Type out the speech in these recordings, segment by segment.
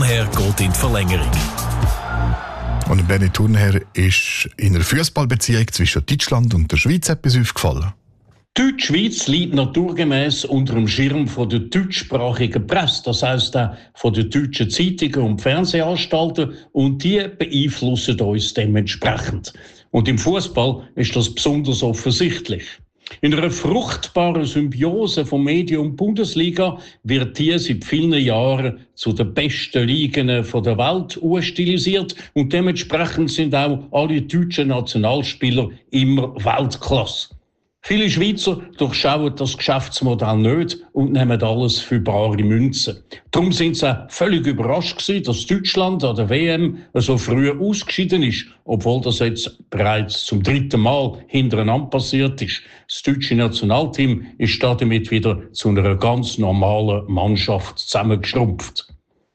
Thurnherr geht in die Verlängerung. Und Benny Thurnherr ist in einer Fußballbeziehung zwischen Deutschland und der Schweiz etwas aufgefallen. Die Deutschschweiz liegt naturgemäß unter dem Schirm von der deutschsprachigen Presse, das heisst auch von den deutschen Zeitungen und Fernsehanstalten, und die beeinflussen uns dementsprechend. Und im Fußball ist das besonders offensichtlich. In einer fruchtbaren Symbiose von Medien und Bundesliga wird die seit vielen Jahren zu den besten Ligen der Welt stilisiert, und dementsprechend sind auch alle deutschen Nationalspieler immer Weltklasse. Viele Schweizer durchschauen das Geschäftsmodell nicht und nehmen alles für bare Münzen. Darum sind sie auch völlig überrascht gewesen, dass Deutschland an der WM so früh ausgeschieden ist, obwohl das jetzt bereits zum 3. Mal hintereinander passiert ist. Das deutsche Nationalteam ist damit wieder zu einer ganz normalen Mannschaft zusammengeschrumpft.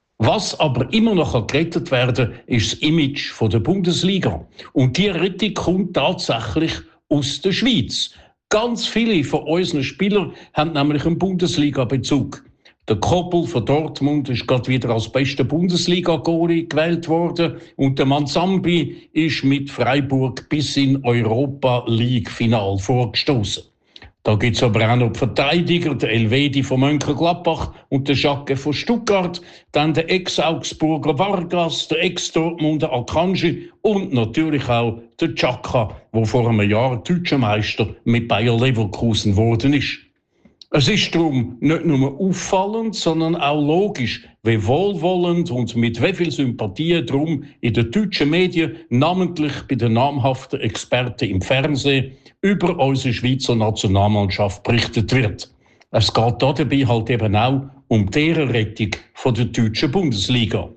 Was aber immer noch gerettet werden kann, ist das Image der Bundesliga. Und die Rettung kommt tatsächlich aus der Schweiz. Ganz viele von unseren Spielern haben nämlich einen Bundesliga-Bezug. Der Koppel von Dortmund ist gerade wieder als bester Bundesliga-Goalie gewählt worden, und der Manzambi ist mit Freiburg bis in Europa-League-Final vorgestoßen. Da gibt es aber auch noch die Verteidiger, der Elvedi von Mönchengladbach und der Jacke von Stuttgart, dann der Ex-Augsburger Vargas, der Ex-Dortmunder Akanji und natürlich auch der Xhaka, der vor einem Jahr deutscher Meister mit Bayer Leverkusen geworden ist. Es ist darum nicht nur auffallend, sondern auch logisch, wie wohlwollend und mit wie viel Sympathie darum in den deutschen Medien, namentlich bei den namhaften Experten im Fernsehen, über unsere Schweizer Nationalmannschaft berichtet wird. Es geht dabei halt eben auch um die Rettung von der deutschen Bundesliga.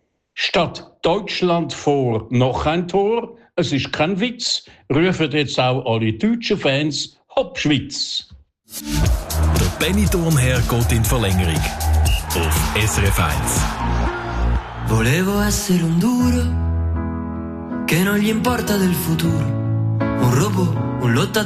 Statt Deutschland vor noch ein Tor, es ist kein Witz, rufen jetzt auch alle deutschen Fans Hopp Schweiz. Der Benny Thurnherr geht in die Verlängerung. Auf SRF 1. Volevo essere un duro che non gli importa del futuro, un robot, un lottatore.